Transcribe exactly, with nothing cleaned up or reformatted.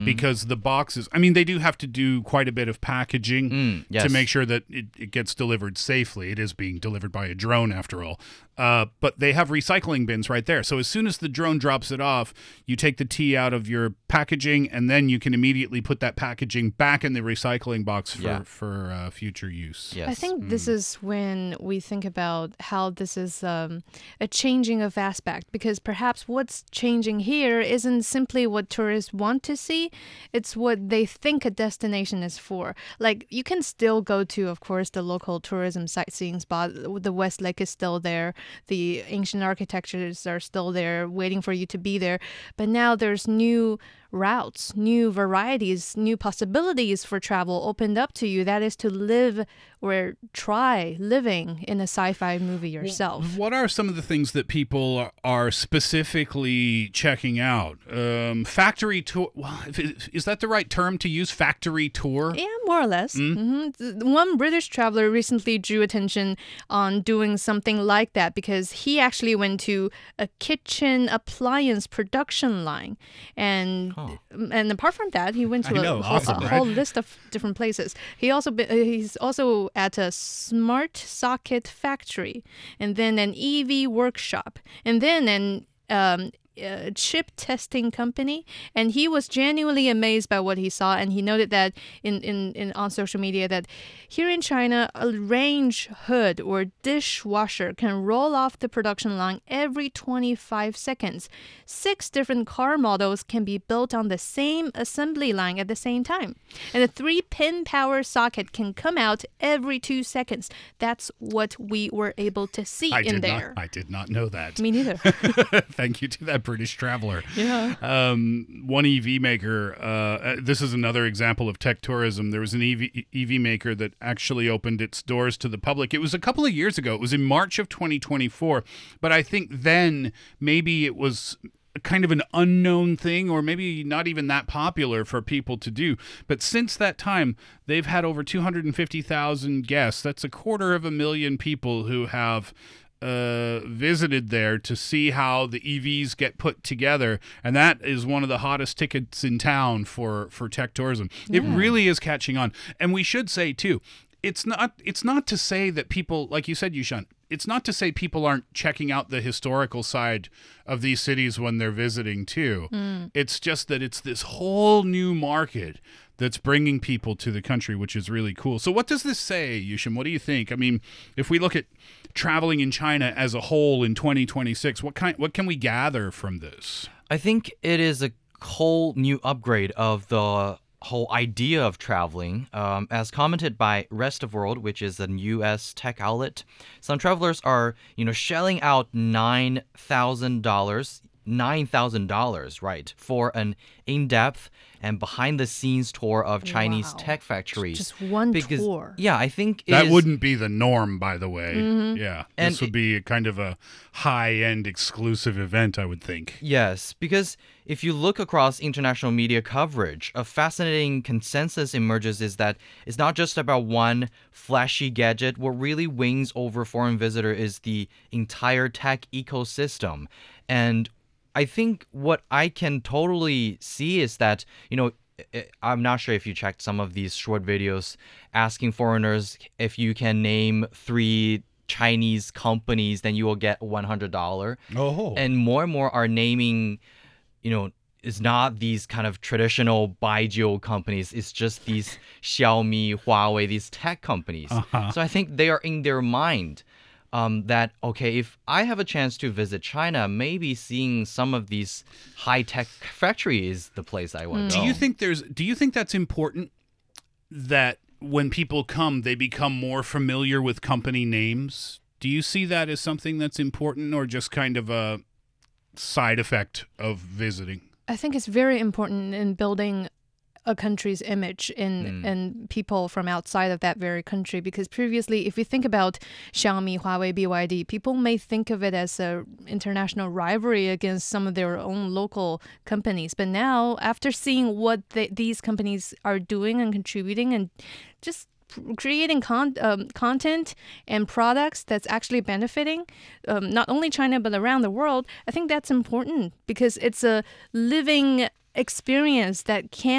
because the boxes, I mean, they do have to do quite a bit of packaging Mm, yes. to make sure that it, it gets delivered safely. It is being delivered by a drone, after all. Uh, but they have recycling bins right there. So as soon as the drone drops it off, you take the tea out of your packaging, and then you can immediately put that packaging back in the recycling box for, Yeah. for uh, future use. Yes. I think this is when we think about how this is um, a changing of aspect, because perhaps what's changing here isn't simply what tourists want to see, it's what they think a destination is for. Like, you can still go to, of course, the local tourism sightseeing spot. The West Lake is still there. The ancient architectures are still there, waiting for you to be there. But now there's new routes, new varieties, new possibilities for travel opened up to you. That is to live or try living in a sci-fi movie yourself. What are some of the things that people are specifically checking out? Um, factory tour. Well, is that the right term to use? Factory tour? Yeah, more or less. Mm-hmm. One British traveler recently drew attention on doing something like that because he actually went to a kitchen appliance production line. And Huh. and apart from that, he went to I a, know, whole, awesome, a right? whole list of different places. He also be, uh, he's also at a smart socket factory, and then an E V workshop, and then an um, uh, chip testing company. And he was genuinely amazed by what he saw, and he noted that in, in, in on social media that here in China, a range hood or dishwasher can roll off the production line every twenty-five seconds. Six different car models can be built on the same assembly line at the same time. And a three-pin power socket can come out every two seconds. That's what we were able to see I in did there. Not, I did not know that. Me neither. Thank you to that British traveler. Yeah. Um, one E V maker, uh, this is another example of tech tourism. There was an E V, E V maker that actually opened its doors to the public. It was a couple of years ago. It was in March of twenty twenty-four. But I think then maybe it was kind of an unknown thing, or maybe not even that popular for people to do. But since that time, they've had over two hundred fifty thousand guests. That's a quarter of a million people who have uh, visited there to see how the E Vs get put together. And that is one of the hottest tickets in town for, for tech tourism. It really is catching on. And we should say, too, it's not it's not to say that people, like you said, Yushan, it's not to say people aren't checking out the historical side of these cities when they're visiting, too. Mm. It's just that it's this whole new market that's bringing people to the country, which is really cool. So what does this say, Yushin? What do you think? I mean, if we look at traveling in China as a whole in twenty twenty-six, what kind, what can we gather from this? I think it is a whole new upgrade of the whole idea of traveling. Um, as commented by Rest of World, which is a U S tech outlet, some travelers are, you know, shelling out nine thousand dollars nine thousand dollars, right, for an in-depth and behind-the-scenes tour of Chinese Wow. tech factories. Just one because, tour. Yeah, I think it That is- wouldn't be the norm, by the way. Mm-hmm. Yeah, And this would it- be a kind of a high-end exclusive event, I would think. Yes, because if you look across international media coverage, a fascinating consensus emerges is that it's not just about one flashy gadget. What really wins over foreign visitor is the entire tech ecosystem. And I think what I can totally see is that, you know, I- I'm not sure if you checked some of these short videos asking foreigners if you can name three Chinese companies, then you will get one hundred dollars. Oh. And more and more are naming, you know, it's not these kind of traditional Baijiu companies. It's just these Xiaomi, Huawei, these tech companies. Uh-huh. So I think they are in their mind um, that, okay, if I have a chance to visit China, maybe seeing some of these high-tech factories is the place I want to Do go. you think there's? Do you think that's important? That when people come, they become more familiar with company names. Do you see that as something that's important, or just kind of a side effect of visiting? I think it's very important in building a country's image in Mm. in people from outside of that very country, because previously, if you think about Xiaomi, Huawei, B Y D, people may think of it as a international rivalry against some of their own local companies. But now, after seeing what they, these companies are doing and contributing and just creating con- um, content and products that's actually benefiting um, not only China but around the world, I think that's important because it's a living experience that can